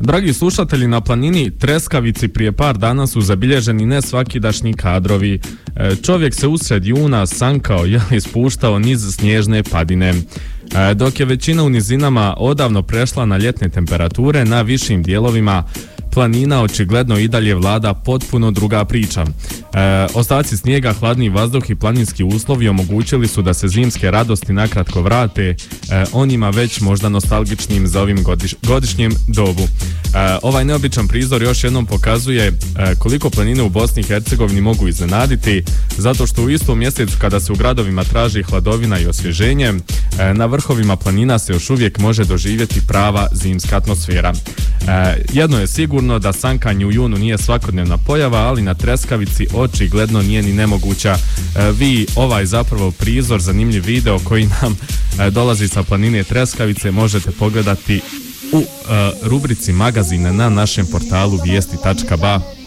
Dragi slušatelji, na planini Treskavici prije par dana su zabilježeni nesvakidašnji kadrovi. Čovjek se usred juna sankao i spuštao niz snježne padine. Dok je većina u nizinama odavno prešla na ljetne temperature, na višim dijelovima planina očigledno i dalje vlada potpuno druga priča. Ostaci snijega, hladni vazduh i planinski uslovi omogućili su da se zimske radosti nakratko vrate onima već možda nostalgičnim za ovim godišnjem dobu. Ovaj neobičan prizor još jednom pokazuje koliko planine u Bosni i Hercegovini mogu iznenaditi, zato što u istom mjesecu kada se u gradovima traži hladovina i osvježenje, na vrhovima planina se još uvijek može doživjeti prava zimska atmosfera. Jedno je sigurno da sankanje u junu nije svakodnevna pojava, ali na Treskavici očigledno nije ni nemoguća. Vi ovaj zapravo prizor, zanimljiv video koji nam dolazi sa planine Treskavice možete pogledati u rubrici magazina na našem portalu vijesti.ba.